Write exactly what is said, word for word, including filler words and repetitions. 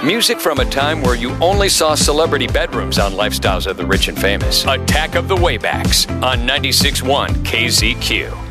Music from a time where you only saw celebrity bedrooms on Lifestyles of the Rich and Famous. Attack of the Waybacks on ninety-six point one K Z Q.